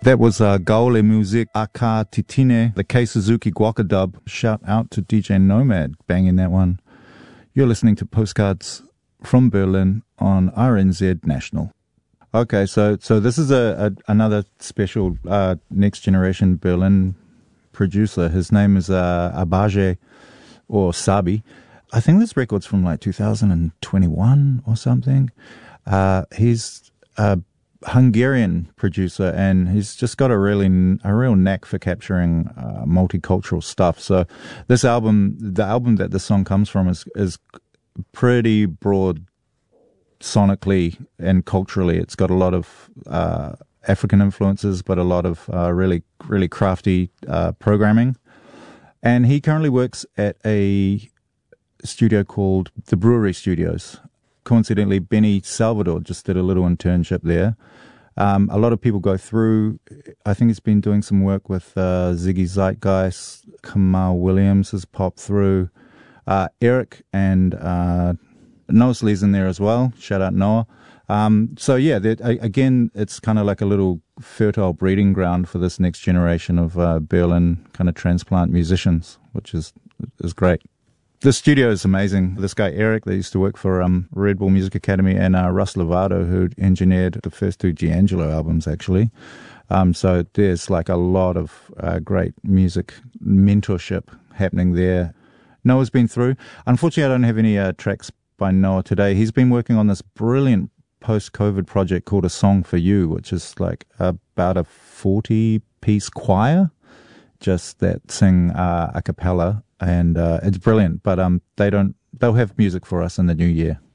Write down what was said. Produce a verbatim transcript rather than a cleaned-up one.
That was uh, Gaole Music Aka Titine, the Kei Suzuki Guaca dub. Shout out to D J Nomad banging that one. You're listening to Postcards from Berlin on R N Z National. Okay, so so this is a, a another special uh, next generation Berlin producer. His name is uh, Abaje or Sabi. I think this record's from like two thousand twenty-one or something. Uh, he's a Hungarian producer, and he's just got a really a real knack for capturing uh, multicultural stuff. So this album, the album that this song comes from, is is pretty broad sonically and culturally. It's got a lot of uh, African influences, but a lot of uh, really really crafty uh, programming. And he currently works at a studio called the Brewery Studios. Coincidentally, Benny Salvador just did a little internship there. Um, a lot of people go through. I think he's been doing some work with uh, Ziggy Zeitgeist. Kamal Williams has popped through. Uh, Eric and uh, Noah Lee's in there as well. Shout out Noah. Um, so yeah, again, it's kind of like a little fertile breeding ground for this next generation of uh, Berlin kind of transplant musicians, which is is great. The studio is amazing. This guy, Eric, that used to work for um, Red Bull Music Academy, and uh, Russ Lovato, who engineered the first two D'Angelo albums, actually. Um, so there's like a lot of uh, great music mentorship happening there. Noah's been through. Unfortunately, I don't have any uh, tracks by Noah today. He's been working on this brilliant post-COVID project called A Song for You, which is like about a forty-piece choir, just that sing uh, a cappella. And uh, it's brilliant, but um, they don't. They'll have music for us in the new year.